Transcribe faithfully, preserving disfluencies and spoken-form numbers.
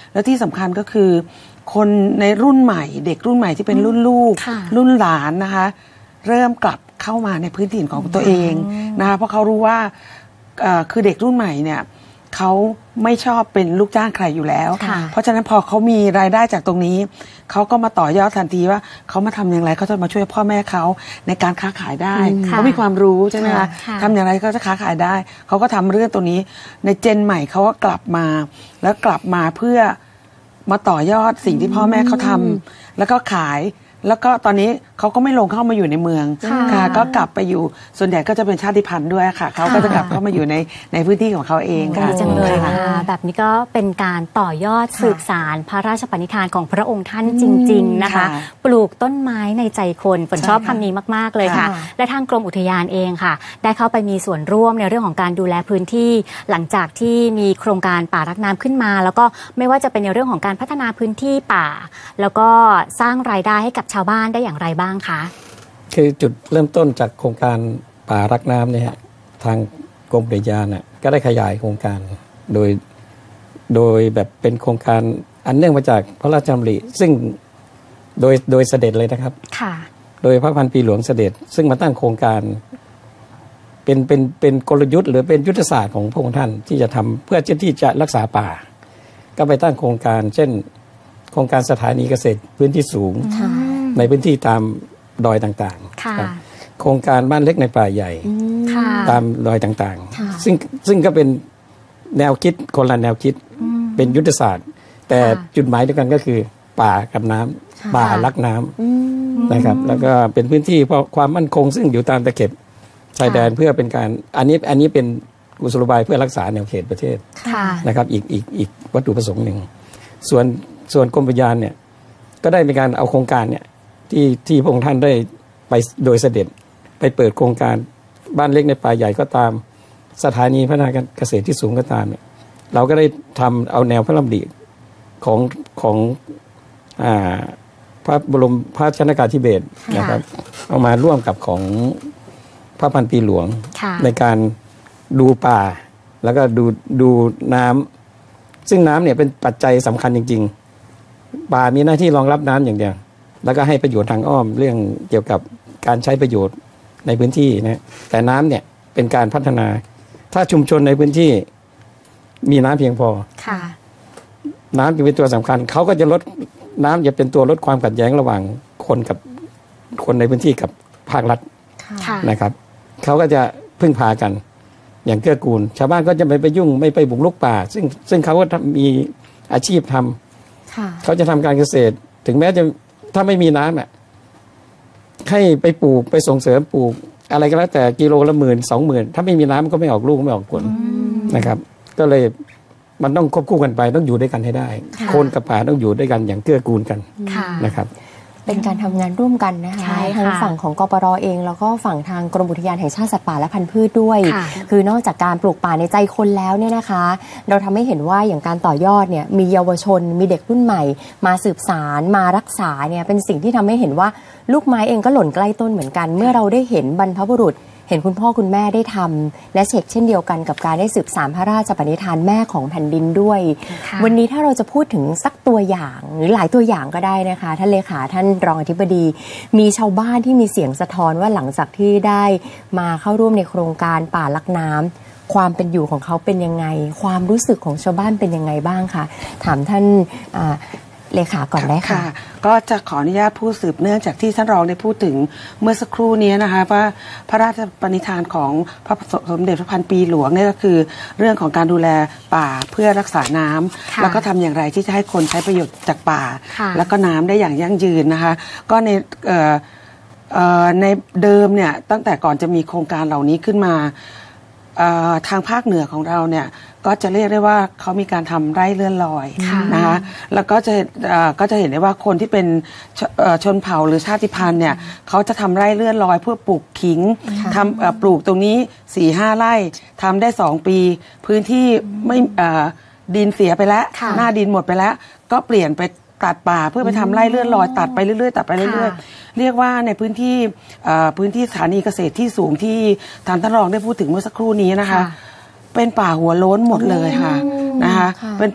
แล้วที่สำคัญก็คือคนในรุ่นใหม่เด็กรุ่นใหม่ที่เป็นรุ่นลูกรุ่นหลานนะคะเริ่มกลับเข้ามาในพื้นถิ่นของตัวเองนะคะเพราะเขารู้ว่าคือเด็กรุ่นใหม่เนี่ยเขาไม่ชอบเป็นลูกจ้างใครอยู่แล้วเพราะฉะนั้นพอเขามีรายได้จากตรงนี้เขาก็มาต่อยอดทันทีว่าเขามาทำอย่างไรเขาจะมาช่วยพ่อแม่เขาในการค้าขายได้เขามีความรู้ใช่ไหมคะทำอย่างไรเขาจะค้าขายได้เขาก็ทำเรื่องตรงนี้ในเจนใหม่เขาก็กลับมาแล้วกลับมาเพื่อมาต่อยอดสิ่งที่พ่อแม่เขาทำแล้วก็ขายแล้วก็ตอนนี้เขาก็ไม่ลงเข้ามาอยู่ในเมืองค่ะก็กลับไปอยู่ส่วนใหญ่ก็จะเป็นชาติพันธุ์ด้วยค่ะเขาก็จะกลับเข้ามาอยู่ในในพื้นที่ของเขาเองค่ะดีจังเลยค่ะแบบนี้ก็เป็นการต่อยอดสืบสานพระราชปณิธานของพระองค์ท่านจริงๆนะคะปลูกต้นไม้ในใจคนฝนชอบคำนี้มากๆเลยค่ะและทางกรมอุทยานเองค่ะได้เข้าไปมีส่วนร่วมในเรื่องของการดูแลพื้นที่หลังจากที่มีโครงการป่ารักน้ำขึ้นมาแล้วก็ไม่ว่าจะเป็นในเรื่องของการพัฒนาพื้นที่ป่าแล้วก็สร้างรายได้ให้กับชาวบ้านได้อย่างไรบ้างคะคือจุดเริ่มต้นจากโครงการป่ารักน้ำเนี่ยทางกรมอุทยานน่ะก็ได้ขยายโครงการโดยโดยแบบเป็นโครงการอันเนื่องมาจากพระราชดำริซึ่งโดยโดยเสด็จเลยนะครับค่ะโดยพระพันปีหลวงเสด็จซึ่งมาตั้งโครงการเป็นเป็นเป็นกลยุทธ์หรือเป็นยุทธศาสตร์ของพระองค์ท่านที่จะทำเพื่อที่จะรักษาป่าก็ไปตั้งโครงการเช่นโครงการสถานีเกษตรพื้นที่สูงในพื้นที่ตามดอยต่างๆโครงการบ้านเล็กในป่าใหญ่ตามดอยต่างๆซึ่งซึ่งก็เป็นแนวคิดคนละแนวคิดเป็นยุทธศาสตร์แต่จุดหมายเดียวกันก็คือป่ากับน้ำป่ารักน้ำนะครับแล้วก็เป็นพื้นที่เพราะความมั่นคงซึ่งอยู่ตามตะเข็บชายแดนเพื่อเป็นการอันนี้อันนี้เป็นกุศโลบายเพื่อรักษาแนวเขตประเทศนะครับอีกอีกอีกวัตถุประสงค์หนึ่งส่วนส่วนกรมอุทยานเนี่ยก็ได้มีการเอาโครงการเนี่ยที่ที่พระองค์ท่านได้ไปโดยเสด็จไปเปิดโครงการบ้านเล็กในป่าใหญ่ก็ตามสถานีพัฒนาการเกษตรที่สูงก็ตามเนี่ยเราก็ได้ทำเอาแนวพระราชดำริของของอ่าพระบรมพระชนกาธิเบศรนะครับเอามาร่วมกับของพระพันปีหลวงในการดูป่าแล้วก็ดูดูน้ำซึ่งน้ำเนี่ยเป็นปัจจัยสำคัญจริงๆป่ามีหน้าที่รองรับน้ำอย่างเดียวแล้วก็ให้ประโยชน์ทางอ้อมเรื่องเกี่ยวกับการใช้ประโยชน์ในพื้นที่นะแต่น้ำเนี่ยเป็นการพัฒนาถ้าชุมชนในพื้นที่มีน้ำเพียงพอน้ำจะเป็นตัวสำคัญเขาก็จะลดน้ำจะเป็นตัวลดความขัดแย้งระหว่างคนกับคนในพื้นที่กับภาครัฐนะครับเขาก็จะพึ่งพากันอย่างเกื้อกูลชาวบ้านก็จะไม่ไปยุ่งไม่ไปบุกรุกป่าซึ่งซึ่งเขาก็มีอาชีพทำเขาจะทำการเกษตรถึงแม้จะถ้าไม่มีน้ำอ่ะให้ไปปลูกไปส่งเสริมปลูกอะไรก็แล้วแต่กิโลละหมื่นสองหมื่นถ้าไม่มีน้ำก็ไม่ออกลูกไม่ออกผลนะครับก็เลยมันต้องควบคู่กันไปต้องอยู่ด้วยกันให้ได้คนกับป่าต้องอยู่ด้วยกันอย่างเกื้อกูลกันนะครับเป็นการทำงานร่วมกันนะคะทางฝั่งของกปร.เองแล้วก็ฝั่งทางกรมอุทยานแห่งชาติสัตว์ป่าและพันธุ์พืชด้วยคือนอกจากการปลูกป่าในใจคนแล้วเนี่ยนะคะเราทำให้เห็นว่าอย่างการต่อยอดเนี่ยมีเยาวชนมีเด็กรุ่นใหม่มาสืบสารมารักษาเนี่ยเป็นสิ่งที่ทำให้เห็นว่าลูกไม้เองก็หล่นใกล้ต้นเหมือนกันเมื่อเราได้เห็นบรรพบุรุษเห็นคุณพ่อคุณแม่ได้ทำและเช็คเช่นเดียวกันกับการได้สืบสานพระราชปณิธานแม่ของแผ่นดินด้วยวันนี้ถ้าเราจะพูดถึงสักตัวอย่างหรือหลายตัวอย่างก็ได้นะคะท่านเลขาท่านรองอธิบดีมีชาวบ้านที่มีเสียงสะท้อนว่าหลังจากที่ได้มาเข้าร่วมในโครงการป่ารักน้ำความเป็นอยู่ของเขาเป็นยังไงความรู้สึกของชาวบ้านเป็นยังไงบ้างคะถามท่านเลขาก่อนได้ค่ะก็จะขออนุญาตพูดสืบเนื่องจากที่ท่านรองได้พูดถึงเมื่อสักครู่นี้นะคะว่าพระราชปณิธานของพระสมเด็จพระพันปีหลวงเนี่ยก็คือเรื่องของการดูแลป่าเพื่อรักษาน้ำแล้วก็ทำอย่างไรที่จะให้คนใช้ประโยชน์จากป่าแล้วก็น้ำได้อย่างยั่งยืนนะคะก็ในในเดิมเนี่ยตั้งแต่ก่อนจะมีโครงการเหล่านี้ขึ้นมาทางภาคเหนือของเราเนี่ยก็จะเรียกได้ว่าเขามีการทำไร่เลื่อนลอยนะคะแล้วก็จะก็จะเห็นได้ว่าคนที่เป็นชนเผ่าหรือชาติพันธุ์เนี่ยเขาจะทำไร่เลื่อนลอยเพื่อปลูกขิงทำปลูกตรงนี้สี่ห้าไร่ทำได้สองปีพื้นที่ไม่ดินเสียไปแล้วหน้าดินหมดไปแล้วก็เปลี่ยนไปตัดป่าเพื่อไปทำไร่เลื่อนลอยตัดไปเรื่อยๆตัดไปเรื่อยๆเรียกว่าในพื้นที่พื้นที่สถานีเกษตรที่สูงที่ทางท่านรองได้พูดถึงเมื่อสักครู่นี้นะคะเป็นป่าหัวโล้นหมดเลยค่ะนะคะเป็น